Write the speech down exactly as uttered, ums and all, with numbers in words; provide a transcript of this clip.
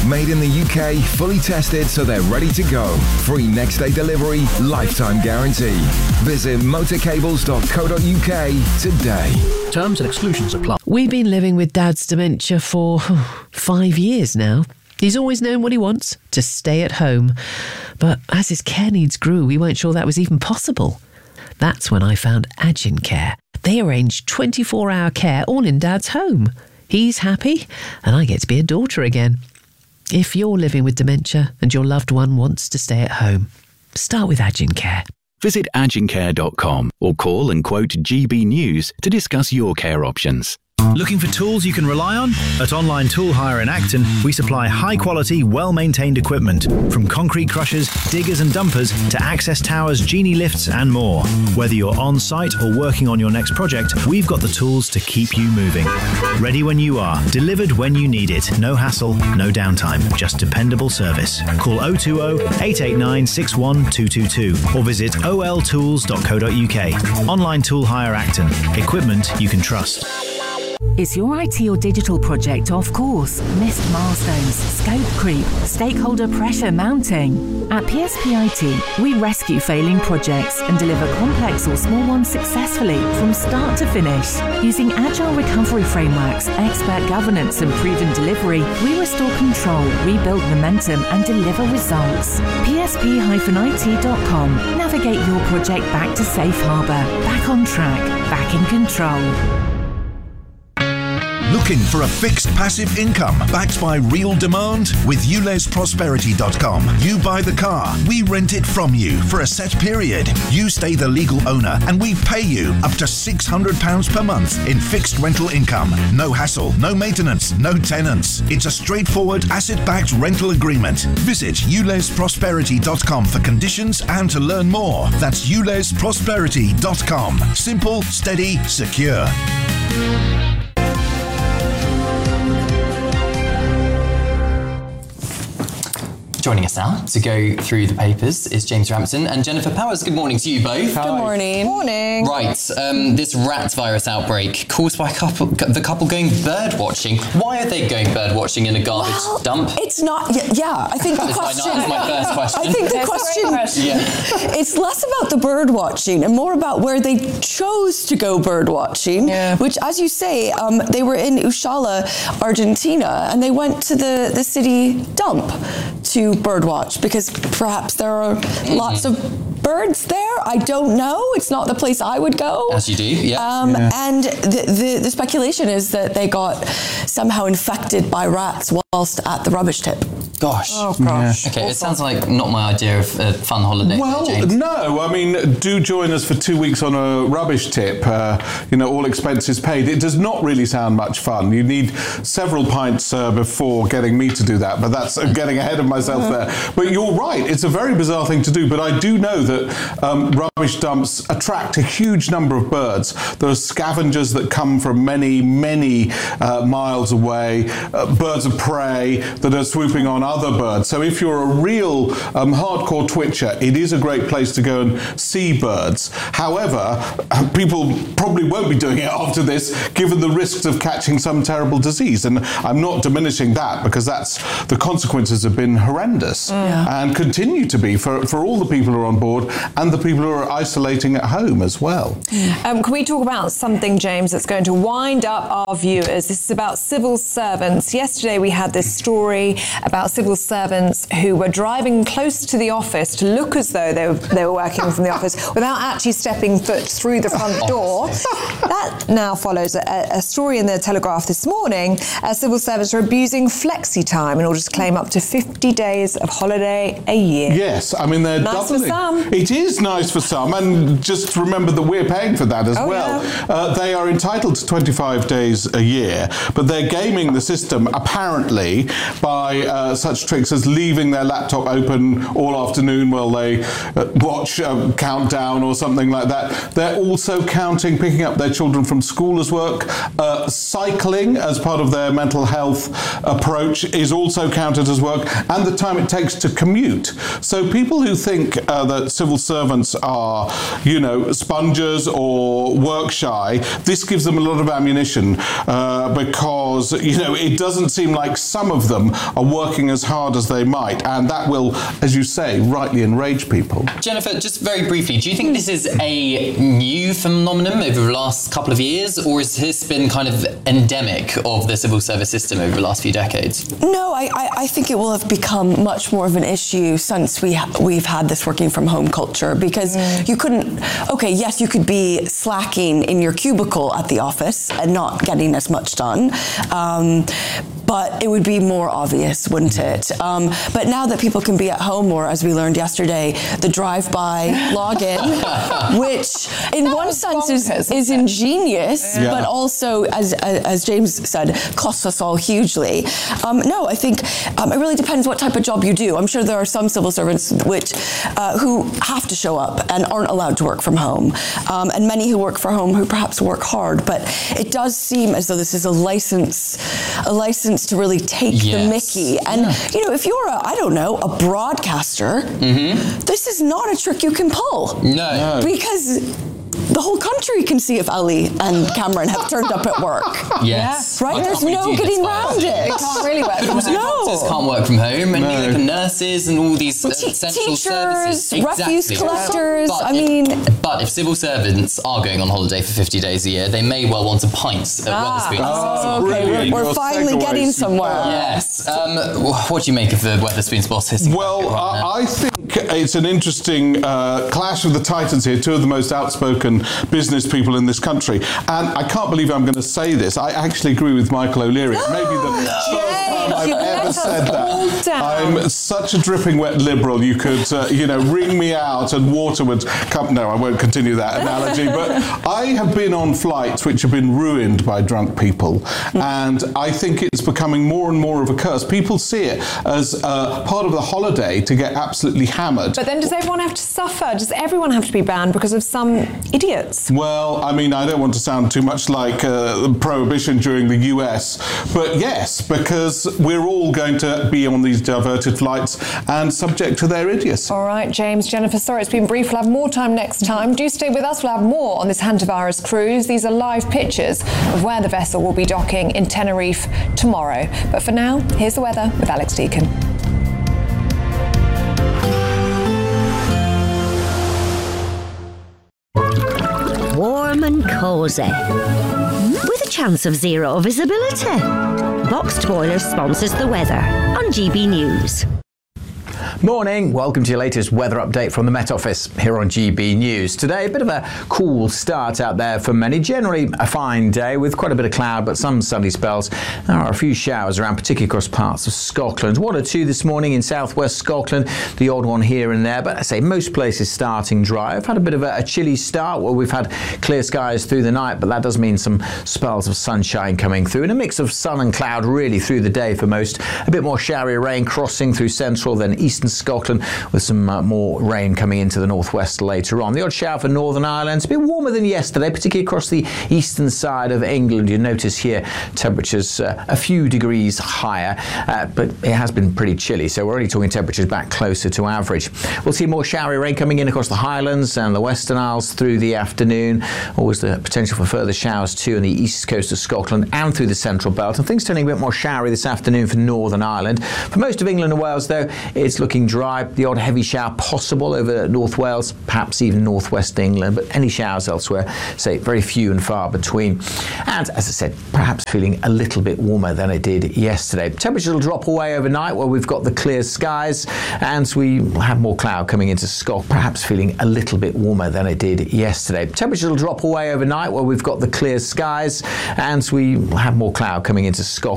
Made in the U K, fully tested so they're ready to go. Free next day delivery, lifetime guarantee. Visit motorcables dot co dot U K today. Terms and exclusions apply. We've been living with Dad's dementia for five years now. He's always known what he wants, to stay at home. But as his care needs grew, we weren't sure that was even possible. That's when I found Agin Care. They arrange twenty-four hour care all in Dad's home. He's happy, and I get to be a daughter again. If you're living with dementia and your loved one wants to stay at home, start with Agin Care. Visit agin care dot com or call and quote G B News to discuss your care options. Looking for tools you can rely on? At Online Tool Hire in Acton, we supply high-quality, well-maintained equipment, from concrete crushers, diggers and dumpers to access towers, genie lifts and more. Whether you're on-site or working on your next project, we've got the tools to keep you moving. Ready when you are, delivered when you need it. No hassle, no downtime, just dependable service. Call oh two oh, eight eight nine, six one two two two or visit o l tools dot co dot u k. Online Tool Hire Acton. Equipment you can trust. Is your I T or digital project off course? Missed milestones, scope creep, stakeholder pressure mounting? At P S P I T, we rescue failing projects and deliver complex or small ones successfully from start to finish. Using agile recovery frameworks, expert governance and proven delivery, we restore control, rebuild momentum and deliver results. P S P I T dot com. Navigate your project back to safe harbour, back on track, back in control. Looking for a fixed passive income backed by real demand? With U Les Prosperity dot com, you buy the car, we rent it from you for a set period. You stay the legal owner and we pay you up to six hundred pounds per month in fixed rental income. No hassle, no maintenance, no tenants. It's a straightforward asset-backed rental agreement. Visit U Les Prosperity dot com for conditions and to learn more. That's U Les Prosperity dot com. Simple, steady, secure. Joining us now to go through the papers is James Rampton and Jennifer Powers. Good morning to you both. Good morning. Morning. Right, um, this rat virus outbreak caused by a couple, the couple going bird watching. Why are they going bird watching in a garbage well, dump? It's not. Yeah, yeah I think the That's question. my, my first question. I think the question. question. Yeah. It's less about the bird watching and more about where they chose to go bird watching. Yeah. Which, as you say, um, they were in Ushuaia, Argentina, and they went to the the city dump to birdwatch because perhaps there are mm-hmm. lots of birds there. I don't know. It's not the place I would go. As you do, yeah. Um, yeah. And the, the, the speculation is that they got somehow infected by rats whilst at the rubbish tip. Gosh. Oh, gosh. Yeah. Okay, it sounds like not my idea of a fun holiday. Well, James. no. I mean, do join us for two weeks on a rubbish tip. Uh, you know, all expenses paid. It does not really sound much fun. You need several pints uh, before getting me to do that, but that's uh, getting ahead of myself mm-hmm. there. But you're right. It's a very bizarre thing to do, but I do know that um, rubbish dumps attract a huge number of birds. There are scavengers that come from many, many uh, miles away, uh, birds of prey that are swooping on other birds. So if you're a real um, hardcore twitcher, it is a great place to go and see birds. However, people probably won't be doing it after this, given the risks of catching some terrible disease. And I'm not diminishing that because that's the consequences have been horrendous yeah. and continue to be for, for all the people who are on board and the people who are isolating at home as well. Um, can we talk about something, James, that's going to wind up our viewers? This is about civil servants. Yesterday we had this story about civil servants who were driving close to the office to look as though they were, they were working from the office without actually stepping foot through the front door. That now follows a, a story in the Telegraph this morning. Uh, civil servants are abusing flexi time in order to claim up to fifty days of holiday a year. Yes, I mean they're nice doubling. For some. It is nice for some, and just remember that we're paying for that as oh, well. Yeah. Uh, they are entitled to twenty-five days a year, but they're gaming the system apparently by uh, such tricks as leaving their laptop open all afternoon while they uh, watch a countdown or something like that. They're also counting picking up their children from school as work. Uh, cycling as part of their mental health approach is also counted as work, and the time it takes to commute. So people who think uh, that civil servants are, you know, spongers or work shy, this gives them a lot of ammunition uh, because, you know, it doesn't seem like some of them are working as hard as they might, and that will, as you say, rightly enrage people. Jennifer, just very briefly, do you think this is a new phenomenon over the last couple of years, or has this been kind of endemic of the civil service system over the last few decades? No, I, I, I think it will have become much more of an issue since we ha- we've had this working from home culture, because mm. you couldn't, okay, yes, you could be slacking in your cubicle at the office and not getting as much done, um, but it would be more obvious, wouldn't it? Um, but now that people can be at home, or as we learned yesterday, the drive-by login, which in that one sense is, is ingenious, yeah. but also, as, as as James said, costs us all hugely. Um, no, I think um, it really depends what type of job you do. I'm sure there are some civil servants which uh, who have to show up and aren't allowed to work from home, um, and many who work from home who perhaps work hard. But it does seem as though this is a license, a license to really take yes. the mickey. And yeah. you know, if you're a, I don't know, a broadcaster, mm-hmm. this is not a trick you can pull. No. Because the whole country can see if Ellie and Cameron have turned up at work. Yes. Right? There's no getting around it. They can't really work from home. No. Doctors can't work from home, and no. neither can nurses and all these uh, Te- essential teachers, services. refuse Exactly. collectors. But I if, mean, but if civil servants are going on holiday for fifty days a year, they may well want a pint at Ah. Wetherspoons. Oh, okay, brilliant. we're, we're Your finally segues. getting somewhere. Yes. Um, what do you make of the Wetherspoons boss hissing? Well, I, I think it's an interesting uh, clash of the titans here, two of the most outspoken business people in this country. And I can't believe I'm going to say this. I actually agree with Michael O'Leary. It may be the first time I've ever said that. I'm such a dripping wet liberal. You could, uh, you know, wring me out and water would come. No, I won't continue that analogy. But I have been on flights which have been ruined by drunk people. And I think it's becoming more and more of a curse. People see it as uh, part of the holiday to get absolutely hammered. But then does everyone have to suffer? Does everyone have to be banned because of some idiots? Well, I mean, I don't want to sound too much like uh, prohibition during the U S, but yes, because we're all going to be on these diverted flights and subject to their idiocy. All right, James, Jennifer, sorry it's been brief. We'll have more time next time. Do stay with us. We'll have more on this hantavirus cruise. These are live pictures of where the vessel will be docking in Tenerife tomorrow. But for now, here's the weather with Alex Deacon. Warm and cosy, with a chance of zero visibility. Boxed Boilers sponsors the weather on G B News. Morning, welcome to your latest weather update from the Met Office here on G B News. Today, a bit of a cool start out there for many. Generally a fine day with quite a bit of cloud, but some sunny spells. There are a few showers around, particularly across parts of Scotland. One or two this morning in southwest Scotland, the odd one here and there, but I say most places starting dry. I've had a bit of a, a chilly start where we've had clear skies through the night, but that does mean some spells of sunshine coming through and a mix of sun and cloud really through the day for most. A bit more showery rain crossing through central, then eastern Scotland with some uh, more rain coming into the northwest later on. The odd shower for Northern Ireland. It's a bit warmer than yesterday, particularly across the eastern side of England. You notice here temperatures uh, a few degrees higher, uh, but it has been pretty chilly, so we're only talking temperatures back closer to average. We'll see more showery rain coming in across the Highlands and the Western Isles through the afternoon. Always the potential for further showers too on the east coast of Scotland and through the central belt, and things turning a bit more showery this afternoon for Northern Ireland. For most of England and Wales though, it's looking dry. The odd heavy shower possible over North Wales, perhaps even northwest England, but any showers elsewhere, say, very few and far between. And as I said, perhaps feeling a little bit warmer than it did yesterday. Temperatures will drop away overnight where we've got the clear skies, and we will have more cloud coming into Scotland, perhaps feeling a little bit warmer than it did yesterday. Temperatures will drop away overnight where we've got the clear skies, and we will have more cloud coming into Scotland.